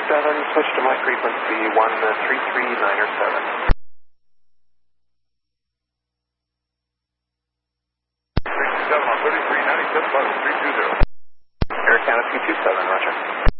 switch to my frequency 133907. 327 on 3397, 320. Air Canada 227, roger.